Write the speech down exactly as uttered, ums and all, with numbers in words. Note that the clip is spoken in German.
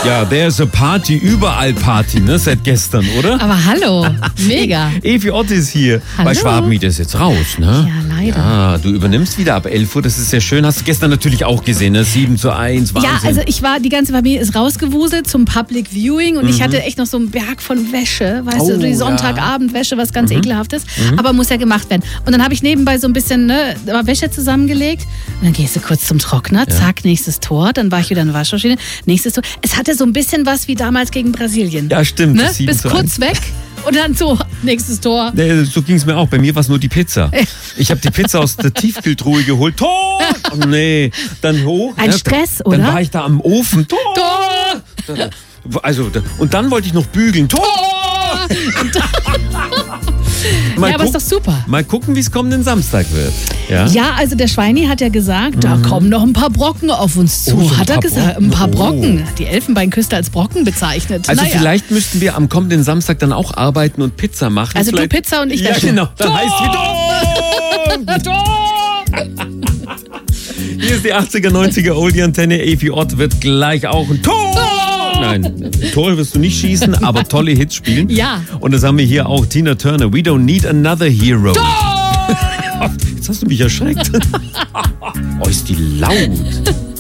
Ja, there's a party, überall Party, ne, seit gestern, oder? Aber hallo, mega. Evi Ott ist hier. Hallo. Bei Schwabenmiete ist jetzt raus, ne? Ja, leider. Ja, du übernimmst wieder ab elf Uhr, das ist sehr schön. Hast du gestern natürlich auch gesehen, ne? sieben zu eins, Wahnsinn. Ja, also ich war, die ganze Familie ist rausgewuselt zum Public Viewing und mhm. ich hatte echt noch so einen Berg von Wäsche, weißt oh, du, die ja. Sonntagabendwäsche, was ganz mhm. ekelhaftes, mhm. aber muss ja gemacht werden. Und dann habe ich nebenbei so ein bisschen ne, Wäsche zusammengelegt und dann gehst du kurz zum Trockner, Ja. zack, nächstes Tor, dann war ich wieder in der Waschmaschine, nächstes Tor. Es hatte so ein bisschen was wie damals gegen Brasilien. Ja, stimmt. Ne? sieben Bis zu kurz eins. weg und dann so, nächstes Tor. Nee, so ging es mir auch. Bei mir war es nur die Pizza. Ich habe die Pizza aus der Tiefkühltruhe geholt. Tor! Oh nee, dann hoch. Ein ja, Stress, dann, oder? Dann war ich da am Ofen. Tor! Tor! Also, und dann wollte ich noch bügeln. Tor! Mal Ja, aber ist guck- doch super. Mal gucken, wie es kommenden Samstag wird. Ja? Ja, also der Schweini hat ja gesagt, da kommen noch ein paar Brocken auf uns zu. Oh, so ein hat er paar gesagt, Brocken. ein paar Oh. Brocken. Die Elfenbeinküste als Brocken bezeichnet. Also naja. vielleicht müssten wir am kommenden Samstag dann auch arbeiten und Pizza machen. Also du vielleicht Pizza und ich Ja, Wäsche. genau. Dann Tor! heißt wieder Hier ist die achtziger, neunziger Oldie-Antenne. Evi Ott wird gleich auch ein Tor! Nein, ein Tor wirst du nicht schießen, aber tolle Hits spielen. Ja. Und das haben wir hier auch. Tina Turner, We Don't Need Another Hero. Tor! Jetzt hast du mich erschreckt. Oh, ist die laut.